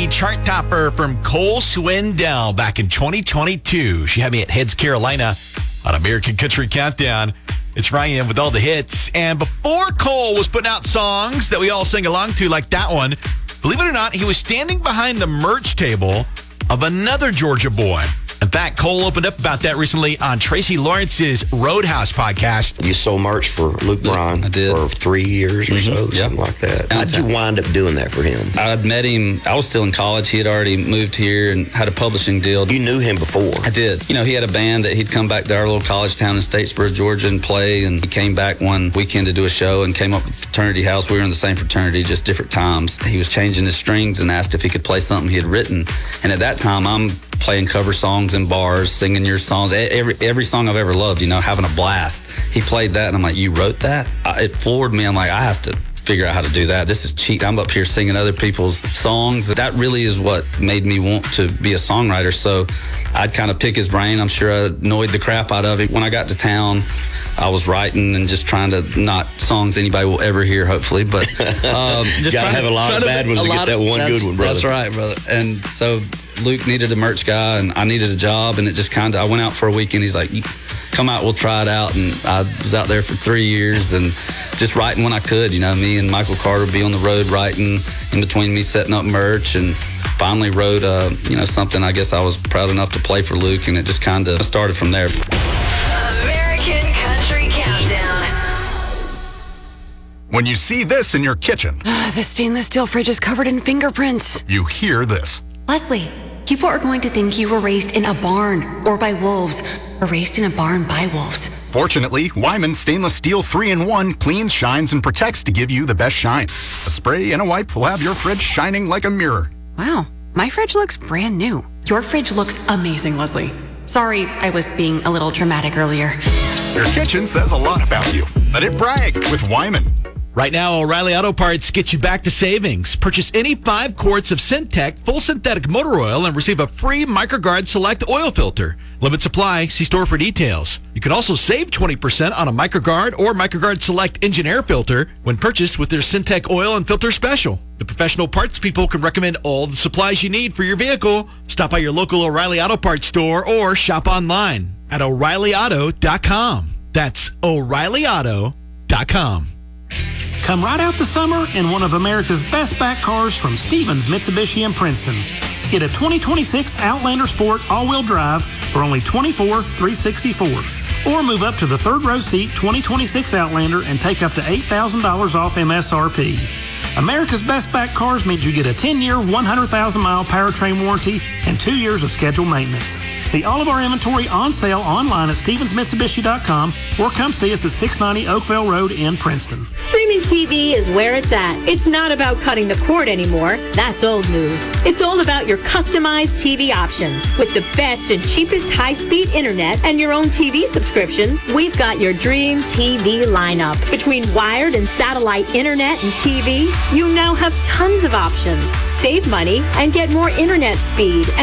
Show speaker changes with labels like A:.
A: the chart topper from Cole Swindell back in 2022. She had me at Heads, Carolina on American Country Countdown. It's Ryan with all the hits. And before Cole was putting out songs that we all sing along to, like that one, believe it or not, he was standing behind the merch table of another Georgia boy. In fact, Cole opened up about that recently on Tracy Lawrence's Roadhouse podcast.
B: You sold merch for Luke Bryan for 3 years or so, something like that. How'd you wind up doing that for him?
C: I'd met him. I was still in college. He had already moved here and had a publishing deal.
B: You knew him before?
C: I did. You know, he had a band that he'd come back to our little college town in Statesboro, Georgia, and play. And he came back one weekend to do a show and came up with Fraternity House. We were in the same fraternity, just different times. He was changing his strings and asked if he could play something he had written. And at that time, I'm playing cover songs in bars, singing your songs, every song I've ever loved, you know, having a blast. He played that, and I'm like, you wrote that? It floored me. I'm like, I have to figure out how to do that. This is cheat. I'm up here singing other people's songs. That really is what made me want to be a songwriter. So I'd kind of pick his brain. I'm sure I annoyed the crap out of it. When I got to town, I was writing and just trying to, not songs anybody will ever hear, hopefully, but just
B: gotta have a lot of bad ones to get that one good one, brother.
C: That's right, brother. And so Luke needed a merch guy, and I needed a job, and it just kind of, I went out for a week, and he's like, come out, we'll try it out. And I was out there for 3 years and just writing when I could. You know, me and Michael Carter would be on the road writing in between me setting up merch, and finally wrote, something I guess I was proud enough to play for Luke, and it just kind of started from there.
D: American Country Countdown.
E: When you see this in your kitchen,
F: the stainless steel fridge is covered in fingerprints.
E: you hear this.
F: Leslie, people are going to think you were raised in a barn or by wolves, or raised in a barn by wolves.
E: Fortunately, Wyman Stainless Steel 3-in-1 cleans, shines, and protects to give you the best shine. A spray and a wipe will have your fridge shining like a mirror.
F: Wow, my fridge looks brand new. Your fridge looks amazing, Leslie. Sorry, I was being a little dramatic earlier.
E: Your kitchen says a lot about you. Let it brag with Wyman.
A: Right now, O'Reilly Auto Parts gets you back to savings. Purchase any 5 quarts of Syntec full synthetic motor oil and receive a free MicroGuard Select oil filter. Limit supply. See store for details. You can also save 20% on a MicroGuard or MicroGuard Select engine air filter when purchased with their Syntec oil and filter special. The professional parts people can recommend all the supplies you need for your vehicle. Stop by your local O'Reilly Auto Parts store or shop online at O'ReillyAuto.com. That's O'ReillyAuto.com.
G: Come right out the summer in one of America's best back cars from Stevens Mitsubishi in Princeton. Get a 2026 Outlander Sport all-wheel drive for only $24,364. Or move up to the third row seat 2026 Outlander and take up to $8,000 off MSRP. America's best back cars means you get a 10-year, 100,000-mile powertrain warranty and 2 years of scheduled maintenance. See all of our inventory on sale online at StevensMitsubishi.com or come see us at 690 Oakville Road in Princeton.
H: Streaming TV is where it's at. It's not about cutting the cord anymore. That's old news. It's all about your customized TV options. With the best and cheapest high-speed internet and your own TV subscriptions, we've got your dream TV lineup. Between wired and satellite internet and TV, you now have tons of options. Save money and get more internet speed